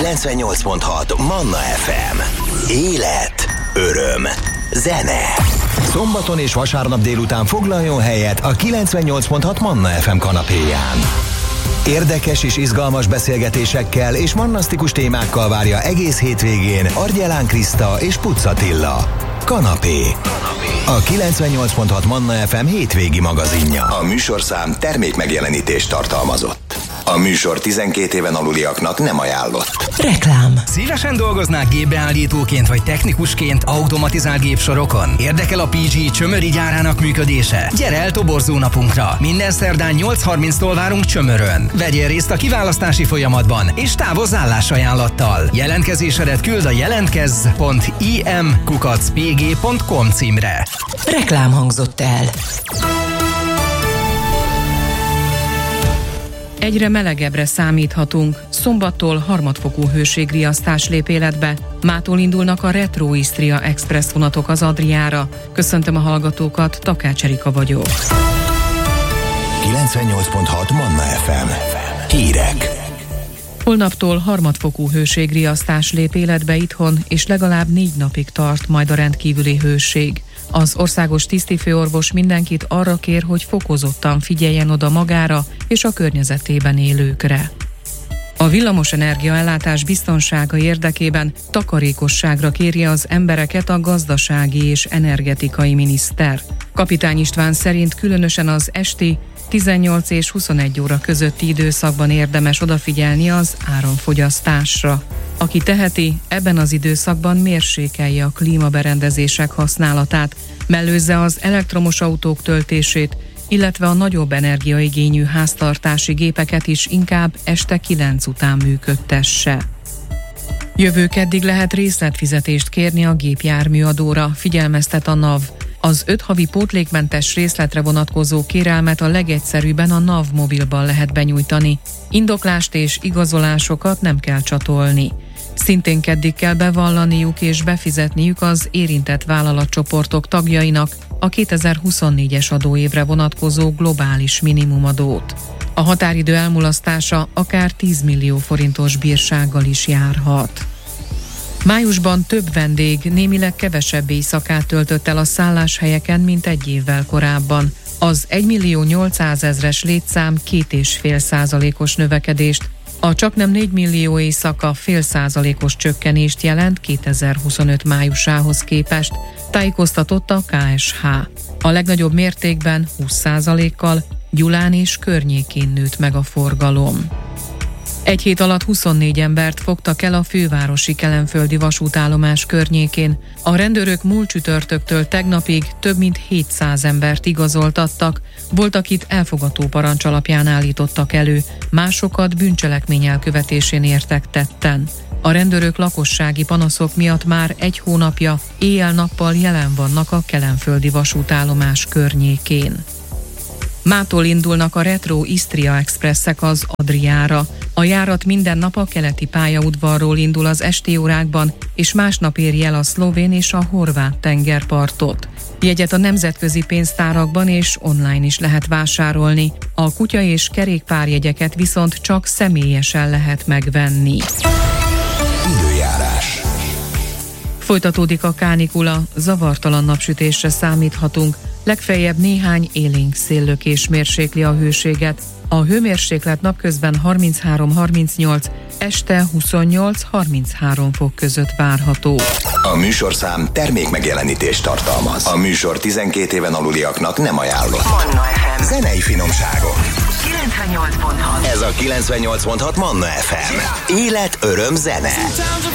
98.6 Manna FM. Élet, öröm, zene. Szombaton és vasárnap délután foglaljon helyet a 98.6 Manna FM kanapéján. Érdekes és izgalmas beszélgetésekkel és mannasztikus témákkal várja egész hétvégén Argyelán Kriszta és Pucz Attila. Kanapé. A 98.6 Manna FM hétvégi magazinja. A műsorszám termékmegjelenítést tartalmazott. A műsor 12 éven aluliaknak nem ajánlott. Reklám. Szívesen dolgoznák gépbeállítóként vagy technikusként automatizált gépsorokon? Érdekel a PG Csömöri gyárának működése? Gyere el toborzó napunkra! Minden szerdán 8:30-tól várunk Csömörön. Vegyél részt a kiválasztási folyamatban, és távozz állásajánlattal. Jelentkezésedet küld a jelentkez.im@pg.com címre. Reklám hangzott el. Egyre melegebbre számíthatunk. Szombattól harmadfokú hőségriasztás lép életbe. Mától indulnak a Retro Istria Express vonatok az Adriára. Köszöntöm a hallgatókat, Takács Erika vagyok. 98.6 Manna FM. Hírek. Holnaptól harmadfokú hőségriasztás lép életbe itthon, és legalább 4 napig tart majd a rendkívüli hőség. Az országos tisztifőorvos mindenkit arra kér, hogy fokozottan figyeljen oda magára és a környezetében élőkre. A villamosenergia ellátás biztonsága érdekében takarékosságra kéri az embereket a gazdasági és energetikai miniszter. Kapitány István szerint különösen az esti 18 és 21 óra közötti időszakban érdemes odafigyelni az áramfogyasztásra. Aki teheti, ebben az időszakban mérsékelje a klímaberendezések használatát, mellőzze az elektromos autók töltését, illetve a nagyobb energiaigényű háztartási gépeket is inkább este 9 után működtesse. Jövő keddig lehet részletfizetést kérni a gépjárműadóra, figyelmeztet a NAV. Az 5 havi pótlékmentes részletre vonatkozó kérelmet a legegyszerűbben a NAV mobilban lehet benyújtani. Indoklást és igazolásokat nem kell csatolni. Szintén keddig kell bevallaniuk és befizetniük az érintett vállalatcsoportok tagjainak a 2024-es adóévre vonatkozó globális minimumadót. A határidő elmulasztása akár 10 millió forintos bírsággal is járhat. Májusban több vendég némileg kevesebb éjszakát töltött el a szálláshelyeken, mint egy évvel korábban. Az 1.800.000-es létszám 2,5%-os növekedést, a csaknem 4 millió éjszaka 0,5%-os csökkenést jelent 2025 májusához képest, tájékoztatott a KSH. A legnagyobb mértékben 20%-kal Gyulán és környékén nőtt meg a forgalom. Egy hét alatt 24 embert fogtak el a fővárosi kelenföldi vasútállomás környékén. A rendőrök múlt csütörtöktől tegnapig több mint 700 embert igazoltattak, volt, akit elfogató parancs alapján állítottak elő, másokat bűncselekmény elkövetésén értek tetten. A rendőrök lakossági panaszok miatt már 1 hónapja éjjel-nappal jelen vannak a kelenföldi vasútállomás környékén. Mától indulnak a Retro Istria Expresszek az Adriára. A járat minden nap a keleti pályaudvarról indul az esti órákban, és másnap éri el a szlovén és a horvát tengerpartot. Jegyet a nemzetközi pénztárakban és online is lehet vásárolni. A kutya- és kerékpárjegyeket viszont csak személyesen lehet megvenni. Időjárás. Folytatódik a kánikula, zavartalan napsütésre számíthatunk, legfeljebb néhány élénk széllökés mérsékli a hőséget. A hőmérséklet napközben 33-38, este 28-33 fok között várható. A műsorszám termékmegjelenítést tartalmaz. A műsor 12 éven aluliaknak nem ajánlott. Manna FM. Zenei finomságok. 98.6. Ez a 98.6 Manna FM. Élet, öröm, zene.